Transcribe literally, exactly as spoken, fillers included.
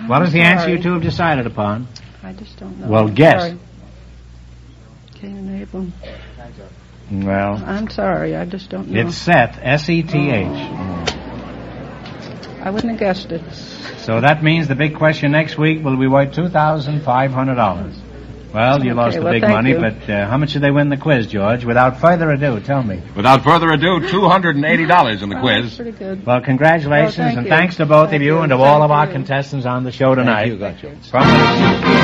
What is the Sorry. answer you two have decided upon? I just don't know. Well, I'm guess. sorry. Cain and Abel. Well, I'm sorry. I just don't know. it's Seth, S E T H. I wouldn't have guessed it. So that means the big question next week will be worth two thousand five hundred dollars. Well, you Okay, lost the well, big thank money, you. but uh, how much did they win the quiz, George? Without further ado, tell me. Without further ado, two hundred eighty dollars in the Oh, quiz. that's pretty good. Well, congratulations, Oh, thank and you. thanks to both Thank of you you. and to Thank all of our you. contestants on the show tonight. Thank you, Gotcha. From the